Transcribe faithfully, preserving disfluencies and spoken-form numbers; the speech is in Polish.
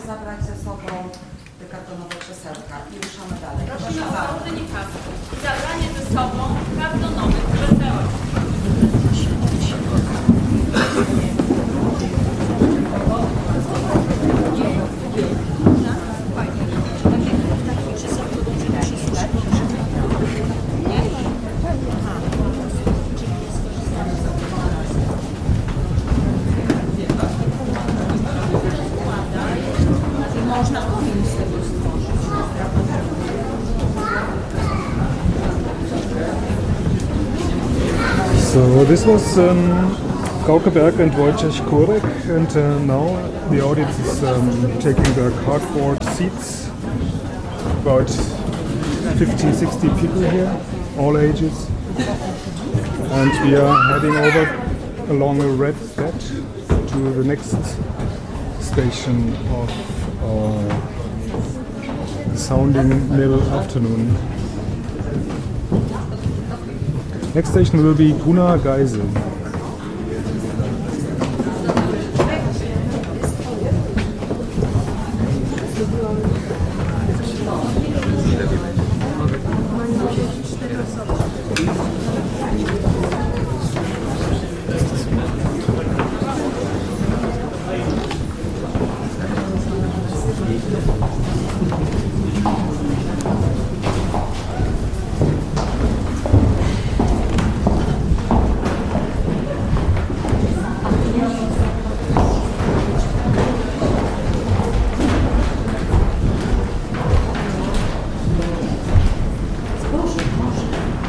zabrać ze sobą te kartonowe krzesełka i ruszamy dalej. Prosimy o założenie kasy i zabranie ze sobą kartonowych krzesełek. So this was um, Gauke Berg and Wojciech Kurek, and uh, now the audience is um, taking their cardboard seats. About fifty, sixty people here, all ages. And we are heading over along a red bed to the next station of our sounding middle afternoon. Next station will be Gunnar Geisel.